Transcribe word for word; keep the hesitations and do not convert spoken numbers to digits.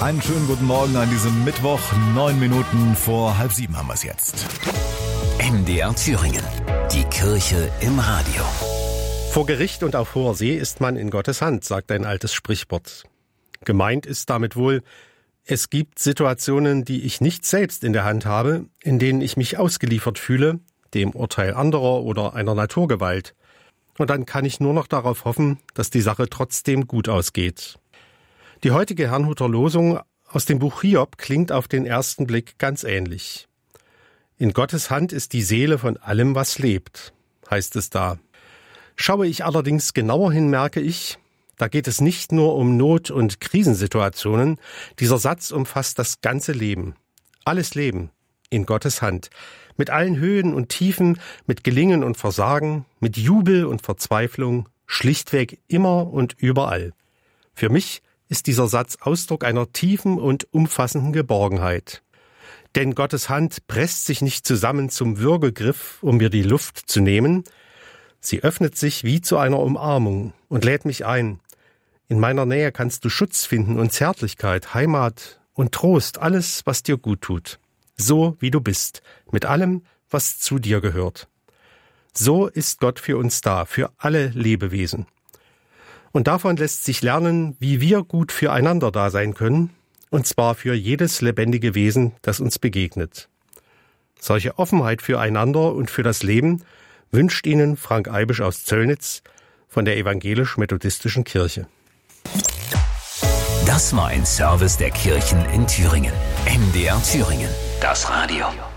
Einen schönen guten Morgen an diesem Mittwoch. Neun Minuten vor halb sieben haben wir es jetzt. M D R Thüringen. Die Kirche im Radio. Vor Gericht und auf hoher See ist man in Gottes Hand, sagt ein altes Sprichwort. Gemeint ist damit wohl, es gibt Situationen, die ich nicht selbst in der Hand habe, in denen ich mich ausgeliefert fühle, dem Urteil anderer oder einer Naturgewalt. Und dann kann ich nur noch darauf hoffen, dass die Sache trotzdem gut ausgeht. Die heutige Herrnhuter Losung aus dem Buch Hiob klingt auf den ersten Blick ganz ähnlich. In Gottes Hand ist die Seele von allem, was lebt, heißt es da. Schaue ich allerdings genauer hin, merke ich, da geht es nicht nur um Not- und Krisensituationen. Dieser Satz umfasst das ganze Leben. Alles Leben in Gottes Hand. Mit allen Höhen und Tiefen, mit Gelingen und Versagen, mit Jubel und Verzweiflung, schlichtweg immer und überall. Für mich ist dieser Satz Ausdruck einer tiefen und umfassenden Geborgenheit. Denn Gottes Hand presst sich nicht zusammen zum Würgegriff, um mir die Luft zu nehmen. Sie öffnet sich wie zu einer Umarmung und lädt mich ein. In meiner Nähe kannst du Schutz finden und Zärtlichkeit, Heimat und Trost, alles, was dir gut tut. So wie du bist, mit allem, was zu dir gehört. So ist Gott für uns da, für alle Lebewesen. Und davon lässt sich lernen, wie wir gut füreinander da sein können, und zwar für jedes lebendige Wesen, das uns begegnet. Solche Offenheit füreinander und für das Leben wünscht Ihnen Frank Eibisch aus Zöllnitz von der Evangelisch-Methodistischen Kirche. Das war ein Service der Kirchen in Thüringen. M D R Thüringen. Das Radio.